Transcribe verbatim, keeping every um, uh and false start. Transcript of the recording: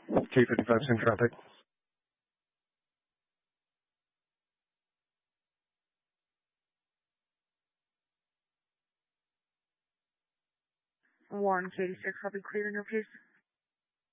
K fifty-five in traffic. one K six, I'll be clearing your case.